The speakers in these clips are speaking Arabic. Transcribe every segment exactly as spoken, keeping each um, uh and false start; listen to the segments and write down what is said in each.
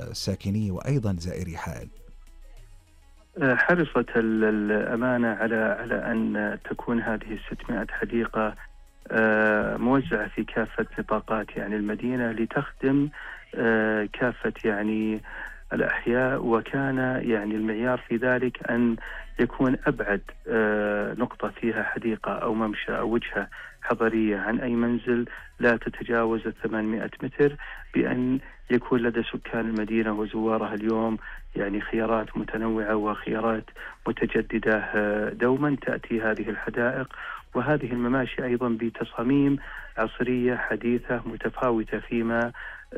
ساكني وأيضا زائري حائل؟ حرصت الأمانة على على أن تكون هذه الستمائة حديقة موزعة في كافة نطاقات يعني المدينة لتخدم كافة يعني الأحياء. وكان يعني المعيار في ذلك أن يكون أبعد نقطة فيها حديقة أو ممشى أو وجهة حضرية عن أي منزل لا تتجاوز الثمانمائة متر، بأن يكون لدى سكان المدينة وزوارها اليوم يعني خيارات متنوعة وخيارات متجددة دوما تأتي هذه الحدائق وهذه المماشي أيضا بتصاميم عصرية حديثة متفاوتة فيما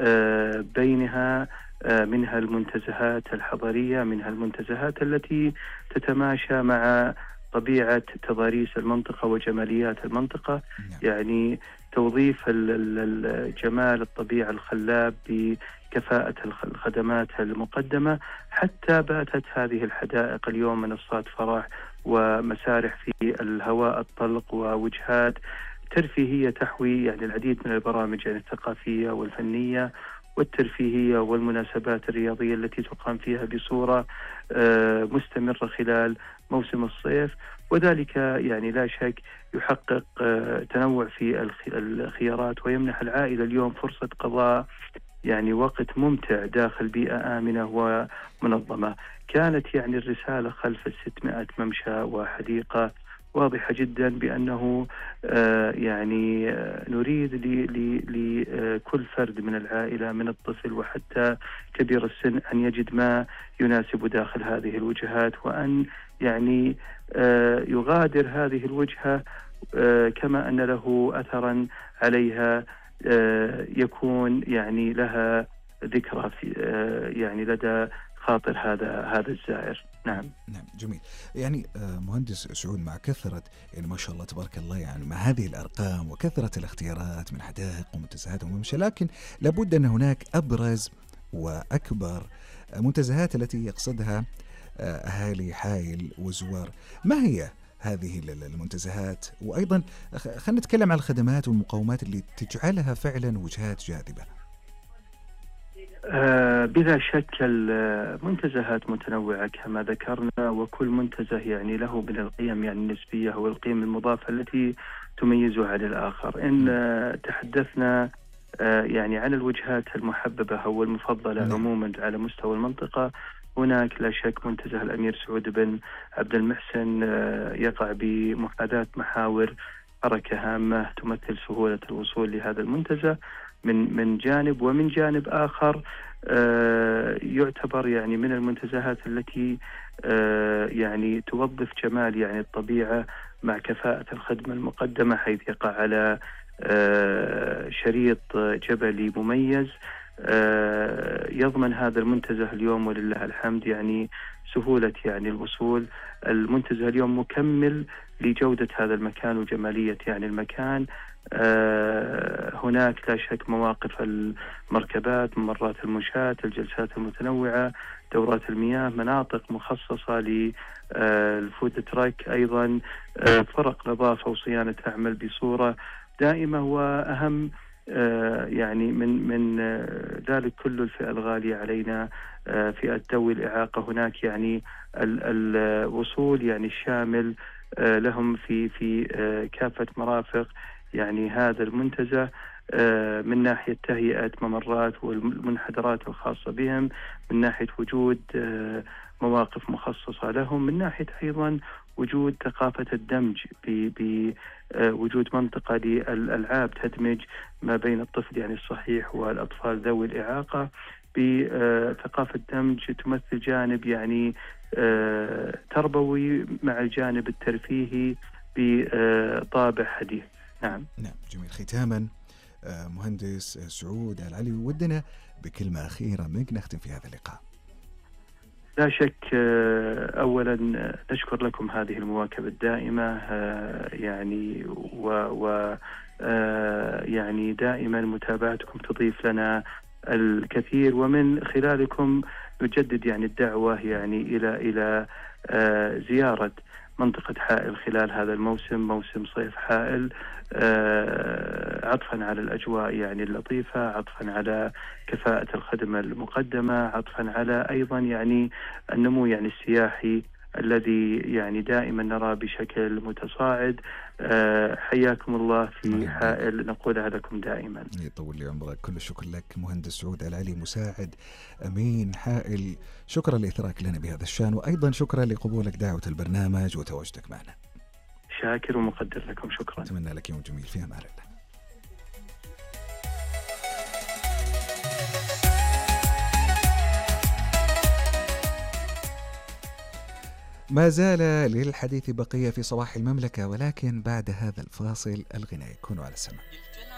بينها، منها المنتزهات الحضرية، منها المنتزهات التي تتماشى مع طبيعة تضاريس المنطقة وجماليات المنطقة، يعني توظيف الجمال الطبيعة الخلاب بكفاءة الخدمات المقدمة. حتى باتت هذه الحدائق اليوم منصات فرح ومسارح في الهواء الطلق ووجهات ترفيهية تحوي يعني العديد من البرامج يعني الثقافية والفنية والترفيهية والمناسبات الرياضية التي تقام فيها بصورة مستمرة خلال موسم الصيف، وذلك يعني لا شك يحقق تنوع في الخيارات ويمنح العائلة اليوم فرصة قضاء يعني وقت ممتع داخل بيئة آمنة ومنظمة. كانت يعني الرسالة خلف الستمائة ممشى وحديقة واضحة جدا بأنه آه يعني آه نريد لكل فرد من العائلة من الطفل وحتى كبير السن أن يجد ما يناسب داخل هذه الوجهات، وأن يعني آه يغادر هذه الوجهة آه كما أن له أثرا عليها آه يكون يعني لها ذكرى في آه يعني لدى خاطر هذا هذا الزائر. نعم نعم جميل. يعني مهندس سعود، مع كثرة يعني ما شاء الله تبارك الله يعني مع هذه الأرقام وكثرة الاختيارات من حدائق ومنتزهات وممشى، لكن لابد أن هناك أبرز وأكبر منتزهات التي يقصدها أهالي حائل وزوار. ما هي هذه المنتزهات؟ وأيضا خلينا نتكلم عن الخدمات والمقومات اللي تجعلها فعلا وجهات جاذبة. آه بلا شك المنتزهات متنوعة كما ذكرنا، وكل منتزه يعني له من القيم يعني النسبية والقيم المضافة التي تميزه عن الآخر. إن آه تحدثنا آه يعني عن الوجهات المحببة أو المفضلة م. عموما على مستوى المنطقة، هناك لا شك منتزه الأمير سعود بن عبد المحسن آه يقع بمحاذاة محاور حركة هامة تمثل سهولة الوصول لهذا المنتزه من من جانب، ومن جانب آخر آه يعتبر يعني من المنتزهات التي آه يعني توظف جمال يعني الطبيعة مع كفاءة الخدمة المقدمة، حيث يقع على آه شريط جبلي مميز آه يضمن هذا المنتزه اليوم ولله الحمد يعني سهولة يعني الوصول. المنتزه اليوم مكمل لجودة هذا المكان وجمالية يعني المكان. آه هناك لا شك مواقف المركبات، ممرات المشاة، الجلسات المتنوعة، دورات المياه، مناطق مخصصة للفود تراك، أيضا آه فرق نظافة وصيانة تعمل بصورة دائمة. وأهم آه يعني من من آه ذلك كله الفئة الغالية علينا آه فئة ذوي الإعاقة، هناك يعني الوصول يعني الشامل آه لهم في في آه كافة مرافق يعني هذا المنتزه آه من ناحية تهيئة ممرات والمنحدرات الخاصة بهم، من ناحية وجود آه مواقف مخصصة لهم، من ناحية أيضا وجود ثقافة الدمج بوجود منطقة للألعاب تدمج ما بين الطفل يعني الصحيح والأطفال ذوي الإعاقة بثقافة دمج تمثل جانب يعني آه تربوي مع الجانب الترفيهي بطابع حديث. نعم نعم جميل. ختاما مهندس سعود العلي، ودنا بكلمة أخيرة منك نختم في هذا اللقاء. لا شك أولا نشكر لكم هذه المواكبة الدائمة يعني و, و يعني دائما متابعتكم تضيف لنا الكثير، ومن خلالكم نجدد يعني الدعوة يعني إلى إلى زيارة منطقة حائل خلال هذا الموسم، موسم صيف حائل، آه، عطفا على الأجواء يعني اللطيفة، عطفا على كفاءة الخدمة المقدمة، عطفا على أيضا يعني النمو يعني السياحي الذي يعني دائما نرى بشكل متصاعد. آه، حياكم الله في حائل، نقولها لكم دائما. يطول لي عمرك. كل الشكر لك مهندس سعود العلي، مساعد أمين حائل. شكرا لإثراك لنا بهذا الشأن، وأيضا شكرا لقبولك دعوة البرنامج وتواجدك معنا. شاكر ومقدر لكم، شكرا. أتمنى لك يوم جميل، فيها أمان الله. ما زال للحديث بقية في صباح المملكة، ولكن بعد هذا الفاصل الغناء. كونوا على السمع.